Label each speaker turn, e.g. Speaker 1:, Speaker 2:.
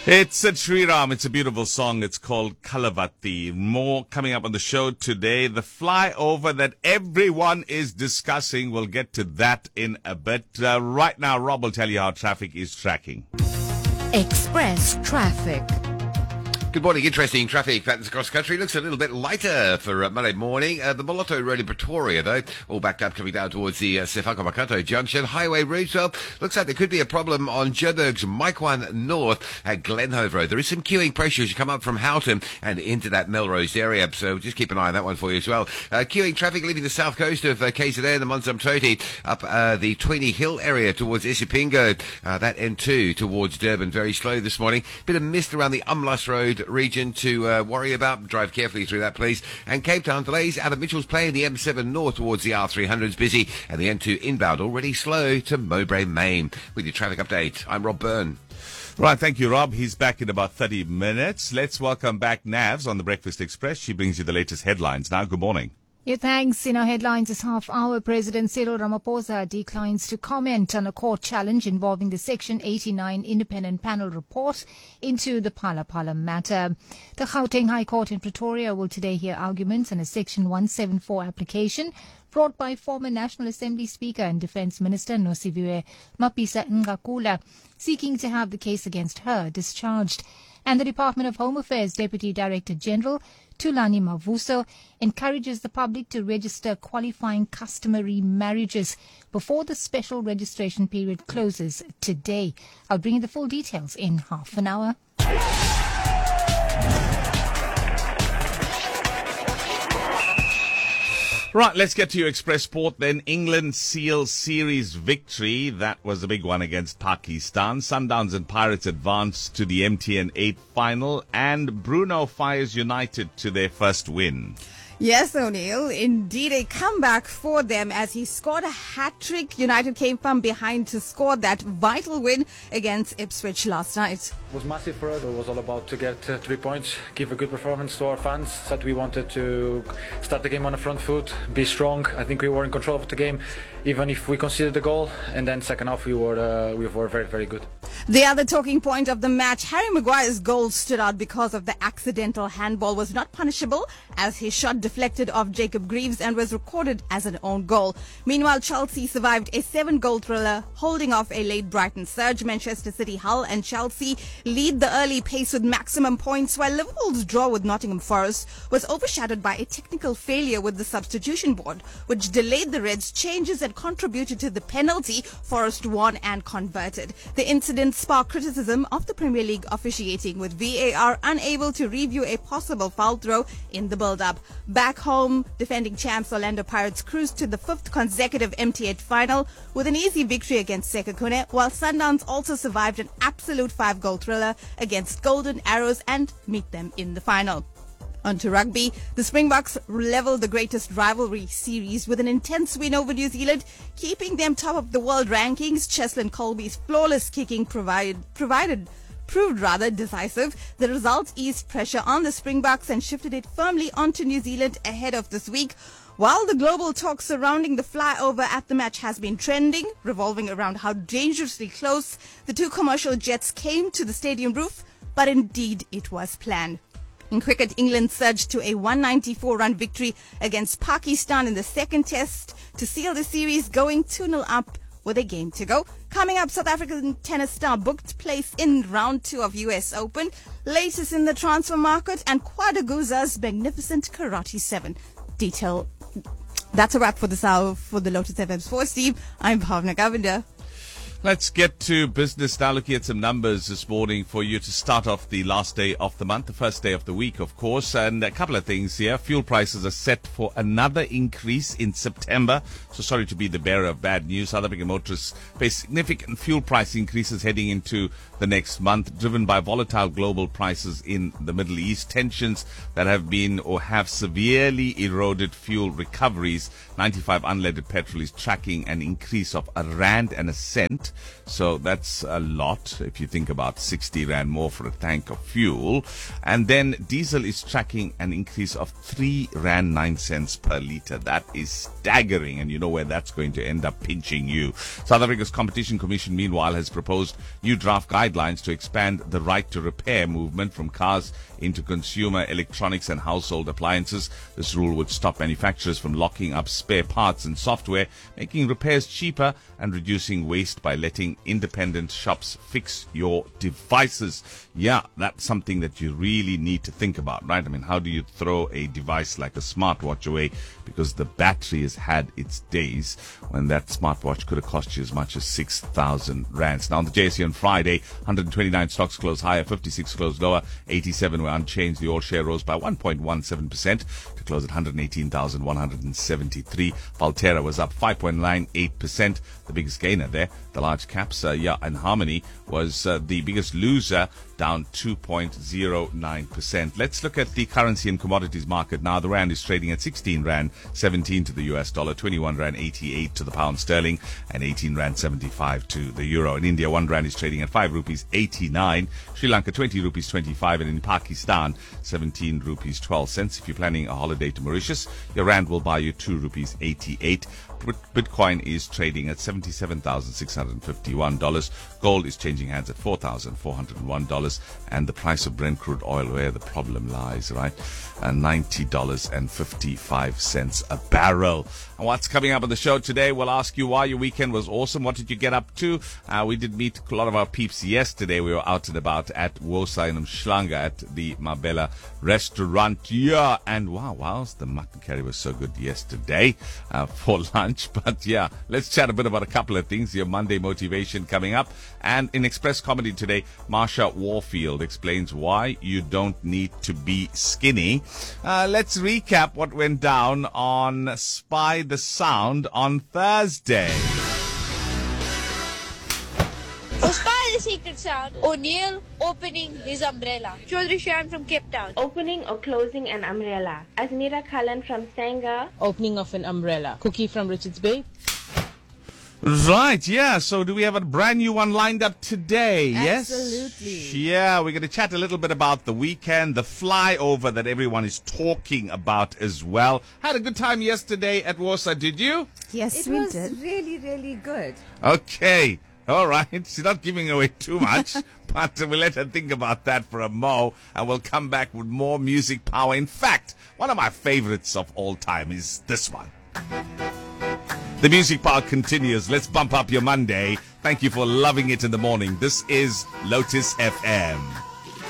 Speaker 1: It's at Sriram. It's a beautiful song. It's called Kalavati. More coming up on the show today. The flyover that everyone is discussing. We'll get to that in a bit. Right now, Rob will tell you how traffic is tracking.
Speaker 2: Express traffic.
Speaker 3: Good morning. Interesting traffic patterns across the country. Looks a little bit lighter for Monday morning. The Moloto Road in Pretoria, though, all backed up coming down towards the Sefako Makato Junction. Highway route, well, looks like there could be a problem on Joburg's Mikewan North at Glenhove Road. There is some queuing pressure as you come up from Houghton and into that Melrose area, so just keep an eye on that one for you as well. Queuing traffic leaving the south coast of KZN, the Monzamtoti, up the Tweeny Hill area towards Isipingo. That N2 towards Durban, very slow this morning. Bit of mist around the Umlas Road region to worry about. Drive carefully through that, please. And Cape Town delays out of Mitchell's Plain, the M7 north towards the R300's busy, and the N2 inbound already slow to Mowbray, Main. With your traffic update, I'm Rob Byrne.
Speaker 1: Right, thank you, Rob. He's back in about 30 minutes. Let's welcome back Navs on the Breakfast Express. She brings you the latest headlines now. Good morning.
Speaker 2: Yeah, thanks. In our headlines this half hour, President Cyril Ramaphosa declines to comment on a court challenge involving the Section 89 independent panel report into the Phala Phala matter. The Gauteng High Court in Pretoria will today hear arguments on a Section 174 application brought by former National Assembly Speaker and Defence Minister Nosiviwe Mapisa Ngakula, seeking to have the case against her discharged. And the Department of Home Affairs Deputy Director General Thulani Mavuso encourages the public to register qualifying customary marriages before the special registration period closes today. I'll bring you the full details in half an hour.
Speaker 1: Right, let's get to your Express Sport then. England seal series victory. That was a big one against Pakistan. Sundowns and Pirates advance to the MTN 8 final. And Bruno fires United to their first win.
Speaker 4: Yes, O'Neill, indeed a comeback for them as he scored a hat-trick. United came from behind to score that vital win against Ipswich last night.
Speaker 5: It was massive for us. It was all about to get 3 points, give a good performance to our fans. That we wanted to start the game on the front foot, be strong. I think we were in control of the game, even if we conceded the goal. And then second half we were very, very good.
Speaker 4: The other talking point of the match, Harry Maguire's goal stood out because of the accidental handball was not punishable as his shot deflected off Jacob Greaves and was recorded as an own goal. Meanwhile, Chelsea survived a 7-goal thriller, holding off a late Brighton surge. Manchester City, Hull and Chelsea lead the early pace with maximum points, while Liverpool's draw with Nottingham Forest was overshadowed by a technical failure with the substitution board, which delayed the Reds' changes and contributed to the penalty Forest won and converted. The incident sparked criticism of the Premier League officiating, with VAR unable to review a possible foul throw in the build-up. Back home, defending champs Orlando Pirates cruised to the 5th consecutive MT8 final with an easy victory against Sekhukhune, while Sundowns also survived an absolute 5-goal thriller against Golden Arrows and meet them in the final. On to rugby, the Springboks leveled the greatest rivalry series with an intense win over New Zealand, keeping them top of the world rankings. Cheslin Colby's flawless kicking proved decisive. The result eased pressure on the Springboks and shifted it firmly onto New Zealand ahead of this week. While the global talk surrounding the flyover at the match has been trending, revolving around how dangerously close the two commercial jets came to the stadium roof, but indeed it was planned. In cricket, England surged to a 194-run victory against Pakistan in the second test to seal the series, going 2-0 up with a game to go. Coming up, South African tennis star booked place in round 2 of US Open, latest in the transfer market, and Kwadaguza's magnificent Karate 7. Detail. That's a wrap for this hour for the Lotus FM Sports team. I'm Bhavna Govender.
Speaker 1: Let's get to business now, looking at some numbers this morning for you to start off the last day of the month, the first day of the week, of course. And a couple of things here. Fuel prices are set for another increase in September. So sorry to be the bearer of bad news. South African motorists face significant fuel price increases heading into the next month, driven by volatile global prices in the Middle East. Tensions that have been or have severely eroded fuel recoveries. 95 unleaded petrol is tracking an increase of R1.01 So that's a lot if you think about 60 Rand more for a tank of fuel. And then diesel is tracking an increase of 3 Rand 9 cents per litre. That is staggering, and you know where that's going to end up pinching you. South Africa's Competition Commission, meanwhile, has proposed new draft guidelines to expand the right to repair movement from cars into consumer electronics and household appliances. This rule would stop manufacturers from locking up spare parts and software, making repairs cheaper and reducing waste by letting independent shops fix your devices. Yeah, that's something that you really need to think about, right? I mean, how do you throw a device like a smartwatch away because the battery has had its days, when that smartwatch could have cost you as much as 6,000 rands? Now, on the JSE on Friday, 129 stocks closed higher, 56 closed lower, 87 were unchanged. The all-share rose by 1.17% to close at 118,173. Valterra was up 5.98%. The biggest gainer there, the large caps, and Harmony was the biggest loser, down 2.09%. Let's look at the currency and commodities market now. The rand is trading at 16 Rand 17 to the US dollar, 21 Rand 88 to the pound sterling, and 18 Rand 75 to the euro. In India, 1 Rand is trading at 5 rupees 89. Sri Lanka, 20 rupees 25. And in Pakistan, 17 rupees 12 cents. If you're planning a holiday to Mauritius, your rand will buy you 2 rupees 88. Bitcoin is trading at $77,651. Gold is changing hands at $4,401. And the price of Brent crude oil, where the problem lies, right? $90.55 a barrel. And what's coming up on the show today? We'll ask you why your weekend was awesome. What did you get up to? We did meet a lot of our peeps yesterday. We were out and about at Wosa in Umhlanga at the Mabela restaurant. Yeah, and wow, the mutton curry was so good yesterday for lunch. But yeah, let's chat a bit about a couple of things. Your Monday motivation coming up. And in Express Comedy today, Marsha Warfield explains why you don't need to be skinny. Let's recap what went down on Spy the Sound on Thursday.
Speaker 6: For Spy the Secret Sound, O'Neill opening his umbrella. Chaudhry Shan from Cape Town.
Speaker 7: Opening or closing an umbrella. Azmira Khallan from Stanger.
Speaker 8: Opening of an umbrella. Cookie from Richards Bay.
Speaker 1: Right, yeah. So do we have a brand new one lined up today?
Speaker 4: Absolutely.
Speaker 1: Yes? Yeah, we're going to chat a little bit about the weekend, the flyover that everyone is talking about as well. Had a good time yesterday at Warsaw, did you?
Speaker 4: Yes,
Speaker 9: It
Speaker 4: we
Speaker 9: was
Speaker 4: did.
Speaker 9: really, really good.
Speaker 1: Okay. All right. She's not giving away too much, but we'll let her think about that for a mo, and we'll come back with more music power. In fact, one of my favorites of all time is this one. The music power continues. Let's bump up your Monday. Thank you for loving it in the morning. This is Lotus FM.